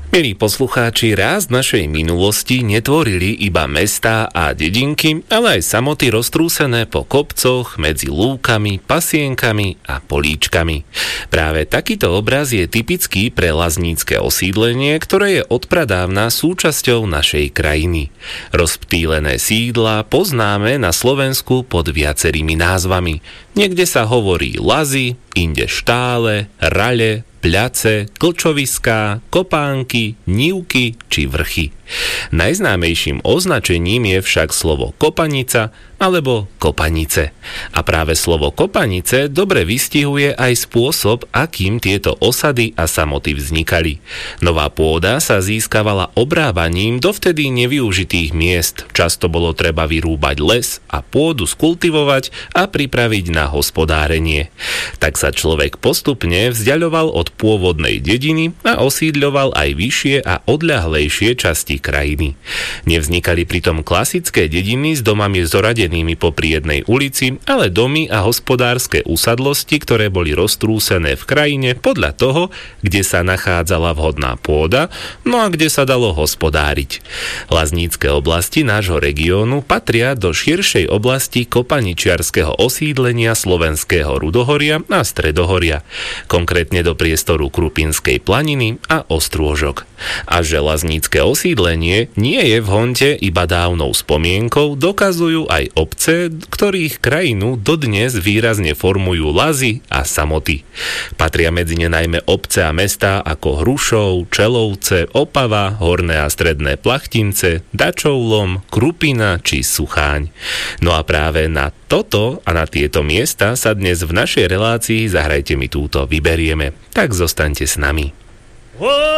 Milí poslucháči, raz v našej minulosti netvorili iba mestá a dedinky, ale aj samoty roztrúsené po kopcoch, medzi lúkami, pasienkami a políčkami. Práve takýto obraz je typický pre laznícke osídlenie, ktoré je odpradávna súčasťou našej krajiny. Rozptýlené sídla poznáme na Slovensku pod viacerými názvami. Niekde sa hovorí lazy, inde štále, rale, pľace, klčoviská, kopánky, nívky či vrchy. Najznámejším označením je však slovo kopanica alebo kopanice. A práve slovo kopanice dobre vystihuje aj spôsob, akým tieto osady a samoty vznikali. Nová pôda sa získavala obrábaním dovtedy nevyužitých miest. Často bolo treba vyrúbať les a pôdu skultivovať a pripraviť na hospodárenie. Tak sa človek postupne vzdiaľoval od pôvodnej dediny a osídľoval aj vyššie a odľahlejšie časti krajiny. Nevznikali pritom klasické dediny s domami zoradenými popri jednej ulici, ale domy a hospodárske usadlosti, ktoré boli roztrúsené v krajine podľa toho, kde sa nachádzala vhodná pôda, no a kde sa dalo hospodáriť. Laznícke oblasti nášho regiónu patria do širšej oblasti kopaničiarskeho osídlenia Slovenského Rudohoria a Stredohoria, konkrétne do priestoru Krupinskej planiny a Ostrôžok. A že laznícke osídlenie nie je v Honte iba dávnou spomienkou, dokazujú aj obce, ktorých krajinu dodnes výrazne formujú lazy a samoty. Patria medzi ne najmä obce a mestá ako Hrušov, Čelovce, Opava, Horné a Stredné Plachtince, Dačovlom, Krupina či Sucháň. No a práve na toto a na tieto miesta sa dnes v našej relácii Zahrajte mi túto vyberieme. Tak zostaňte s nami.